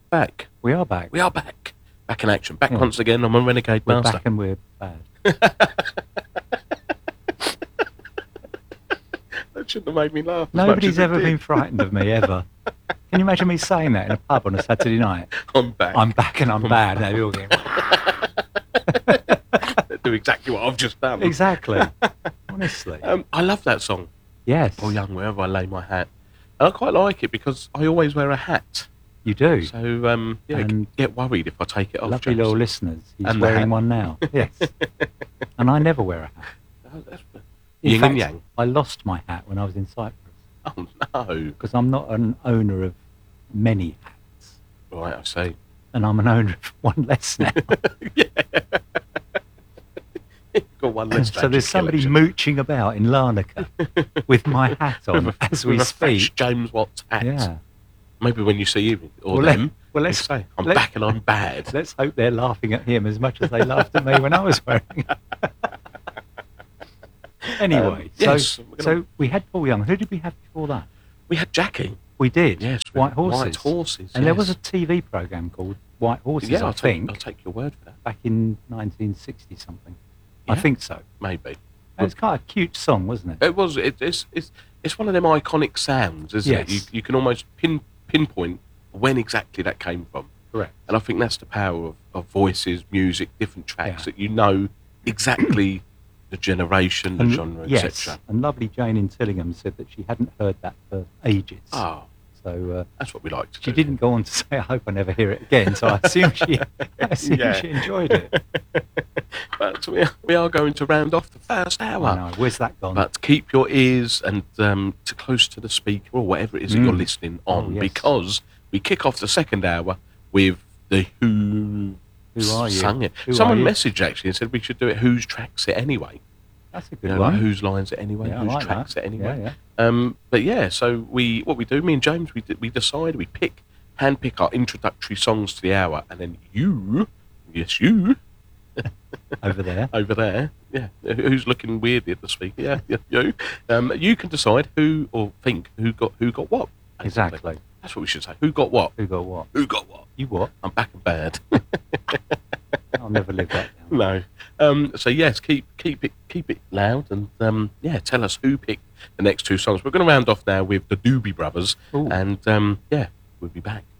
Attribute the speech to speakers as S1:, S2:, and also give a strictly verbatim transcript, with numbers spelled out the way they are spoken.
S1: back.
S2: We are back.
S1: We are back. Back in action. Back
S2: Yeah.
S1: once again. I'm a Renegade
S2: We're
S1: Master.
S2: back and we're bad.
S1: That shouldn't have made me laugh. as much
S2: Nobody's
S1: as it
S2: ever
S1: did.
S2: been frightened of me, ever. Can you imagine me saying that in a pub on a Saturday night?
S1: I'm back.
S2: I'm back and I'm bad. They all go,
S1: Do exactly what I've just done.
S2: exactly. Honestly.
S1: Um, I love that song.
S2: Yes.
S1: Or Young, wherever I lay my hat. And I quite like it because I always wear a hat.
S2: You do.
S1: So, um, yeah,
S2: And
S1: get worried if I take it off.
S2: Lovely
S1: James.
S2: little listeners. He's
S1: And the
S2: wearing
S1: hat.
S2: one now. Yes. And I never wear a hat.
S1: Oh, that's-
S2: In
S1: Yin
S2: fact,
S1: and yang.
S2: I lost my hat when I was in Cyprus
S1: Oh, no.
S2: because I'm not an owner of many hats.
S1: Right, I see.
S2: And I'm an owner of one less now.
S1: Got one less
S2: So there's
S1: tragic
S2: somebody
S1: collection.
S2: mooching about in Larnaca with my hat on
S1: With a-
S2: as we
S1: with a fresh
S2: speak.
S1: James Watts hat.
S2: Yeah.
S1: Maybe when you see you or
S2: Well, let-
S1: them,
S2: well,
S1: they
S2: let's-
S1: say, I'm
S2: let-
S1: back and I'm bad.
S2: Let's hope they're laughing at him as much as they laughed at me when I was wearing it. Anyway,
S1: Um, yes,
S2: so,
S1: we're gonna-
S2: so we had Paul Young. Who did we have before that?
S1: We had Jackie.
S2: We did.
S1: Yes. we
S2: White
S1: had
S2: Horses.
S1: White Horses.
S2: And there
S1: yes.
S2: was a T V programme called White Horses,
S1: Yeah,
S2: I
S1: I'll take,
S2: think,
S1: I'll take your word for that.
S2: back in nineteen sixty something. I
S1: Yeah.
S2: think so.
S1: Maybe.
S2: And it's quite a cute song, wasn't it?
S1: It was. It, it's, it's, it's one of them iconic sounds, isn't it?
S2: Yes.
S1: You, you can almost pin, pinpoint when exactly that came from.
S2: Correct.
S1: And I think that's the power of, of voices, music, different tracks,
S2: Yeah.
S1: that you know exactly the generation, the
S2: And,
S1: genre,
S2: yes,
S1: et cetera.
S2: and lovely Jane in Tillingham said that she hadn't heard that for ages.
S1: Oh,
S2: So uh,
S1: that's what we like to
S2: she
S1: do.
S2: didn't go on to say, I hope I never hear it again. So I assume she, I assume
S1: Yeah.
S2: she enjoyed it.
S1: But we are, we are going to round off the first hour.
S2: I know. Where's that gone?
S1: But keep your ears and um, to close to the speaker or whatever it is that you're
S2: Mm.
S1: listening on,
S2: Oh, yes.
S1: because we kick off the second hour with the Who.
S2: Who are you?
S1: Sung it.
S2: Who
S1: Someone
S2: are you?
S1: messaged actually and said we should do it. Whose tracks it anyway?
S2: That's a
S1: You
S2: good
S1: know,
S2: one.
S1: like whose lines it anyway?
S2: Yeah, I
S1: whose
S2: like
S1: tracks
S2: that.
S1: it anyway?
S2: Yeah, yeah.
S1: Um, but yeah, so we what we do, me and James, we d- we decide, we pick, hand pick our introductory songs to the hour, and then you, yes you,
S2: Over there.
S1: over there, yeah, who's looking weirdly at the speaker, yeah, yeah you, um, you can decide who or think who got who got what. basically.
S2: Exactly.
S1: That's what we should say. Who got what?
S2: Who got what?
S1: Who got what?
S2: You what?
S1: I'm back and bad.
S2: I'll never live that down.
S1: No. Um, so yes, keep keep it keep it loud, and um, yeah, tell us who picked the next two songs. We're going to round off now with the Doobie Brothers,
S2: Ooh.
S1: and um, yeah, we'll be back.